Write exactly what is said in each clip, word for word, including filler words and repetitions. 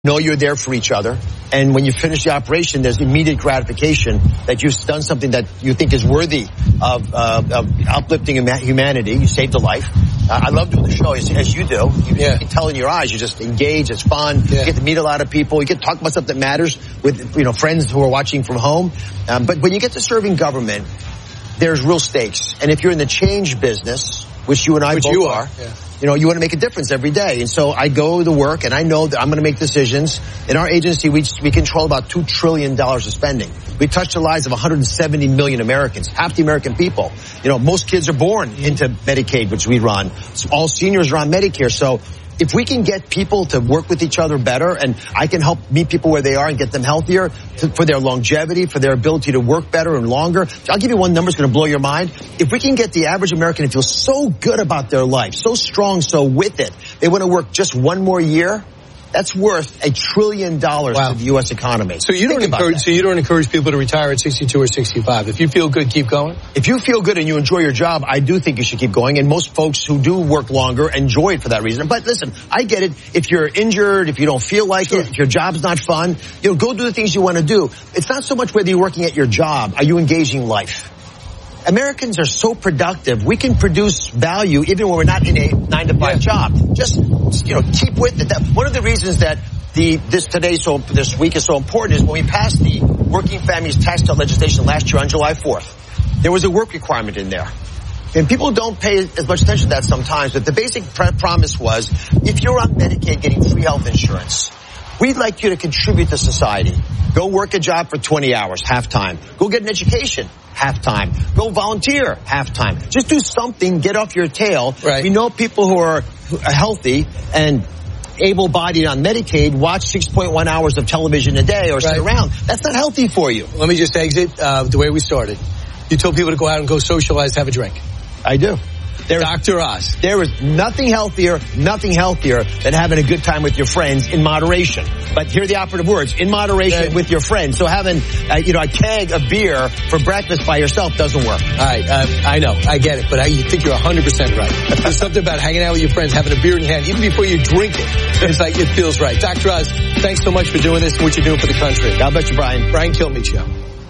know you're there for each other. And when you finish the operation, there's immediate gratification that you've done something that you think is worthy of, uh, of uplifting humanity. You saved a life. Uh, I love doing the show as, as you do. You, yeah. you can tell in your eyes. You just engage. It's fun. Yeah. You get to meet a lot of people. You get to talk about stuff that matters with, you know, friends who are watching from home. Um, but when you get to serving government, there's real stakes. And if you're in the change business, which you and I which both you are, are yeah. you know, you want to make a difference every day. And so I go to work and I know that I'm going to make decisions. In our agency, we we control about two trillion dollars of spending. We touch the lives of one hundred seventy million Americans, half the American people. You know, most kids are born into Medicaid, which we run. All seniors are on Medicare. So if we can get people to work with each other better, and I can help meet people where they are and get them healthier to, for their longevity, for their ability to work better and longer. I'll give you one number that's going to blow your mind. If we can get the average American to feel so good about their life, so strong, so with it, they want to work just one more year, that's worth a trillion dollars wow. to the U S economy. So you don't encourage, so you don't encourage people to retire at sixty-two or sixty-five. If you feel good, keep going? If you feel good and you enjoy your job, I do think you should keep going. And most folks who do work longer enjoy it for that reason. But listen, I get it. If you're injured, if you don't feel like sure. it, if your job's not fun, you know, go do the things you want to do. It's not so much whether you're working at your job. Are you engaging life? Americans are so productive. We can produce value even when we're not in a nine to five yeah. job. Just, you know, keep with it. That, one of the reasons that the this today so this week is so important is when we passed the Working Families Tax Cut legislation last year on July fourth. There was a work requirement in there. And people don't pay as much attention to that sometimes, but the basic pr- promise was if you're on Medicaid getting free health insurance, we'd like you to contribute to society. Go work a job for twenty hours, half time. Go get an education, half time. Go volunteer, half time. Just do something, get off your tail. Right. We know people who are, who are healthy and able-bodied on Medicaid watch six point one hours of television a day or right. sit around. That's not healthy for you. Let me just exit uh, the way we started. You told people to go out and go socialize, have a drink. I do. There Doctor Oz. There is nothing healthier, nothing healthier than having a good time with your friends in moderation. But here are the operative words, in moderation yeah. with your friends. So having, uh, you know, a keg of beer for breakfast by yourself doesn't work. All right, uh, I know, I get it, but I you think you're one hundred percent right. There's something about hanging out with your friends, having a beer in your hand, even before you drink it. It's like, it feels right. Doctor Oz, thanks so much for doing this and what you're doing for the country. God bless you, Brian. Brian Kilmeade Show.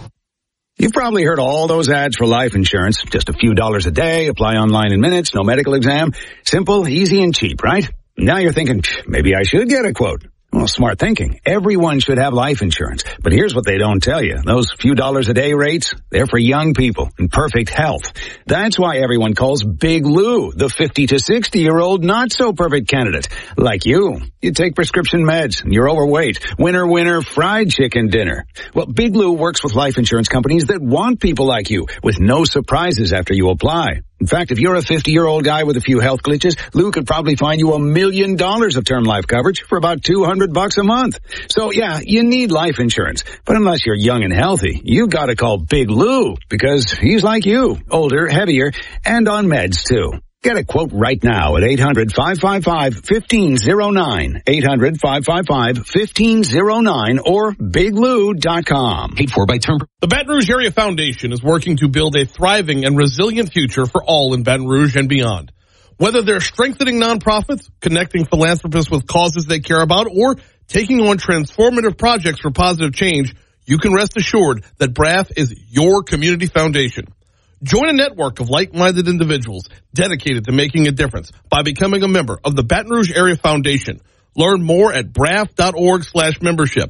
You've probably heard all those ads for life insurance. Just a few dollars a day, apply online in minutes, no medical exam. Simple, easy, and cheap, right? Now you're thinking, maybe I should get a quote. Well, smart thinking. Everyone should have life insurance. But here's what they don't tell you. Those few dollars a day rates, they're for young people in perfect health. That's why everyone calls Big Lou the fifty to sixty year old not so perfect candidate. Like you. You take prescription meds and you're overweight. Winner, winner, fried chicken dinner. Well, Big Lou works with life insurance companies that want people like you with no surprises after you apply. In fact, if you're a fifty-year-old guy with a few health glitches, Lou could probably find you a million dollars of term life coverage for about two hundred bucks a month. So yeah, you need life insurance. But unless you're young and healthy, you gotta call Big Lou because he's like you, older, heavier, and on meds too. Get a quote right now at eight hundred, five five five, one five zero nine, eight hundred, five five five, one five zero nine or big lou dot com. Paid for by term. The Baton Rouge Area Foundation is working to build a thriving and resilient future for all in Baton Rouge and beyond. Whether they're strengthening nonprofits, connecting philanthropists with causes they care about, or taking on transformative projects for positive change, you can rest assured that B R A F is your community foundation. Join a network of like-minded individuals dedicated to making a difference by becoming a member of the Baton Rouge Area Foundation. Learn more at braf.org slash membership.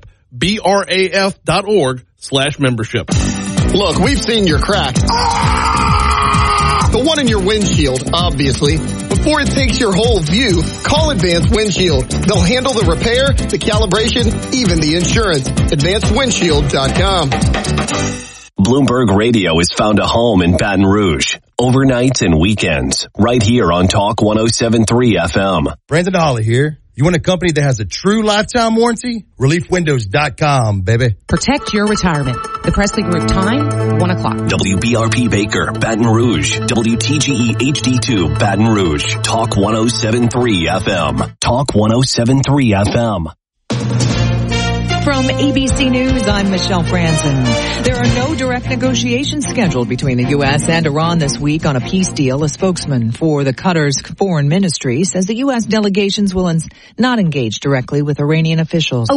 B-R-A-F dot org slash membership. Look, we've seen your crack. Ah! The one in your windshield, obviously. Before it takes your whole view, call Advanced Windshield. They'll handle the repair, the calibration, even the insurance. advanced windshield dot com. Bloomberg Radio has found a home in Baton Rouge. Overnights and weekends. Right here on Talk one oh seven point three F M. Brandon Holly here. You want a company that has a true lifetime warranty? relief windows dot com, baby. Protect your retirement. The Presley Group time, one o'clock. W B R P Baker, Baton Rouge. W T G E H D two, Baton Rouge. Talk one oh seven point three F M. Talk one oh seven point three F M. From A B C News, I'm Michelle Franzen. There are no direct negotiations scheduled between the U S and Iran this week on a peace deal. A spokesman for the Qatar's foreign ministry says the U S delegations will not engage directly with Iranian officials.